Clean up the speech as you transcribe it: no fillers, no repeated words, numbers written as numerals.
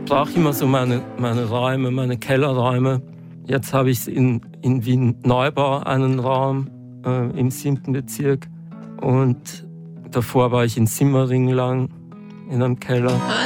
brauche immer so meine Räume, meine Kellerräume. Jetzt habe ich in Wien-Neubau einen Raum im 7. Bezirk und davor war ich in Simmering lang in einem Keller.